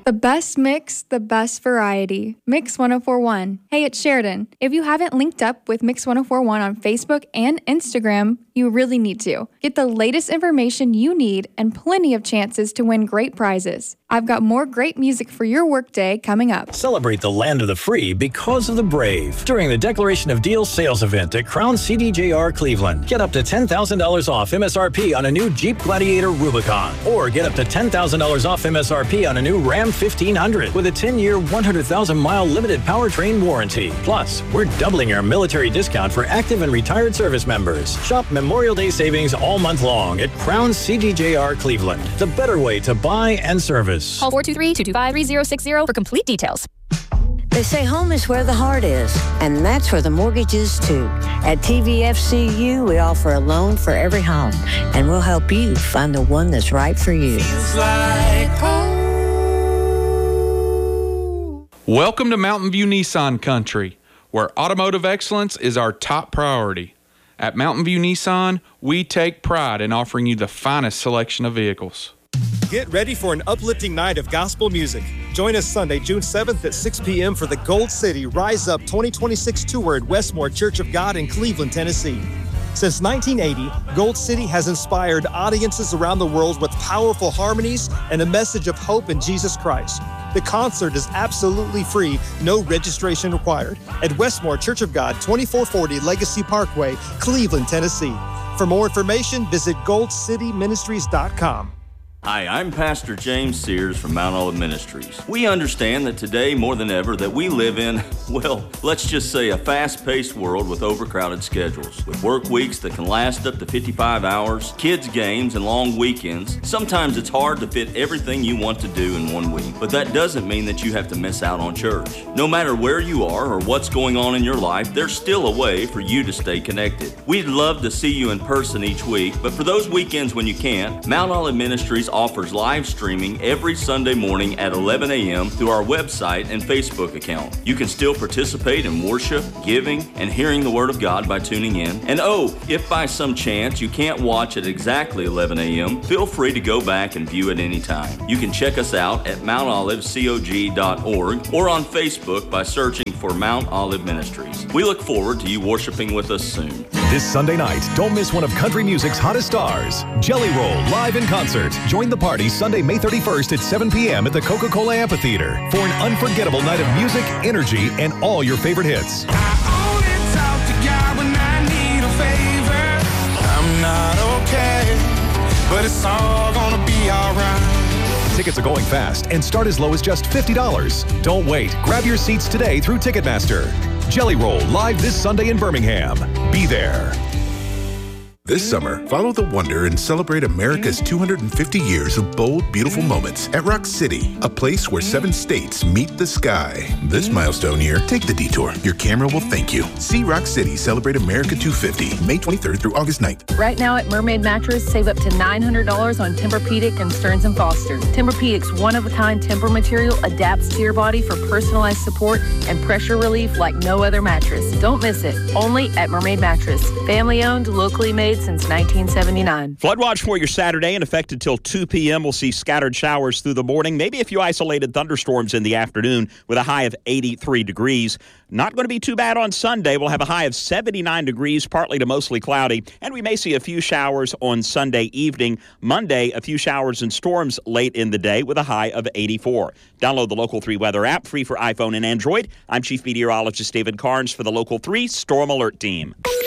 The best mix, the best variety. Mix 1041. Hey, it's Sheridan. If you haven't linked up with Mix 1041 on Facebook and Instagram, you really need to. Get the latest information you need and plenty of chances to win great prizes. I've got more great music for your workday coming up. Celebrate the land of the free because of the brave during the Declaration of Deals sales event at Crown CDJR Cleveland. Get up to $10,000 off MSRP on a new Jeep Gladiator Rubicon, or get up to $10,000 off MSRP on a new Ram 1500 with a 10-year, 100,000-mile limited powertrain warranty. Plus, we're doubling our military discount for active and retired service members. Shop Memorial Day savings all month long at Crown CDJR Cleveland. The better way to buy and service. Call 423-225-3060 for complete details. They say home is where the heart is, and that's where the mortgage is too. At TVFCU, we offer a loan for every home, and we'll help you find the one that's right for you. Feels like home. Welcome to Mountain View Nissan Country, where automotive excellence is our top priority. At Mountain View Nissan, we take pride in offering you the finest selection of vehicles. Get ready for an uplifting night of gospel music. Join us Sunday, June 7th at 6 p.m. for the Gold City Rise Up 2026 tour at Westmore Church of God in Cleveland, Tennessee. Since 1980, Gold City has inspired audiences around the world with powerful harmonies and a message of hope in Jesus Christ. The concert is absolutely free, no registration required, at Westmore Church of God, 2440 Legacy Parkway, Cleveland, Tennessee. For more information, visit goldcityministries.com. Hi, I'm Pastor James Sears from Mount Olive Ministries. We understand that today, more than ever, that we live in, well, let's just say a fast-paced world with overcrowded schedules. With work weeks that can last up to 55 hours, kids' games, and long weekends, sometimes it's hard to fit everything you want to do in one week. But that doesn't mean that you have to miss out on church. No matter where you are or what's going on in your life, there's still a way for you to stay connected. We'd love to see you in person each week, but for those weekends when you can't, Mount Olive Ministries offers live streaming every Sunday morning at 11 a.m. through our website and Facebook account. You can still participate in worship, giving, and hearing the Word of God by tuning in. And if by some chance you can't watch at exactly 11 a.m., feel free to go back and view it anytime. You can check us out at mountolivecog.org or on Facebook by searching for Mount Olive Ministries. We look forward to you worshiping with us soon. This Sunday night, don't miss one of country music's hottest stars, Jelly Roll, live in concert. Join the party Sunday, May 31st at 7 p.m. at the Coca-Cola Amphitheater for an unforgettable night of music, energy, and all your favorite hits. I only talk to God when I need a favor. I'm not okay, but it's all gonna be alright. Tickets are going fast and start as low as just $50. Don't wait. Grab your seats today through Ticketmaster. Jelly Roll live this Sunday in Birmingham. Be there. This summer, follow the wonder and celebrate America's 250 years of bold, beautiful moments at Rock City, a place where 7 states meet the sky. This milestone year, take the detour. Your camera will thank you. See Rock City celebrate America 250, May 23rd through August 9th. Right now at Mermaid Mattress, save up to $900 on Tempur-Pedic and Stearns & Foster. Tempur-Pedic's one-of-a-kind Tempur material adapts to your body for personalized support and pressure relief like no other mattress. Don't miss it. Only at Mermaid Mattress. Family-owned, locally made since 1979. Flood watch for your Saturday in effect until 2 p.m. We'll see scattered showers through the morning, maybe a few isolated thunderstorms in the afternoon with a high of 83 degrees. Not going to be too bad on Sunday. We'll have a high of 79 degrees, partly to mostly cloudy, and we may see a few showers on Sunday evening. Monday, a few showers and storms late in the day with a high of 84. Download the Local 3 weather app, free for iPhone and Android. I'm Chief Meteorologist David Carnes for the Local 3 Storm Alert Team.